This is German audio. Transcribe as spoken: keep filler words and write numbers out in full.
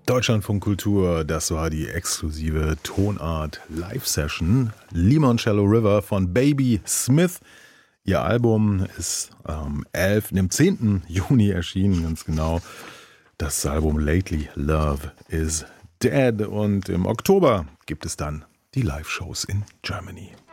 Deutschlandfunk Kultur, das war die exklusive Tonart Live-Session Limoncello River von Baby Smith. Ihr Album ist am elften, dem zehnten Juni erschienen, ganz genau. Das Album Lately Love is Dead. Und im Oktober gibt es dann die Live-Shows in Germany.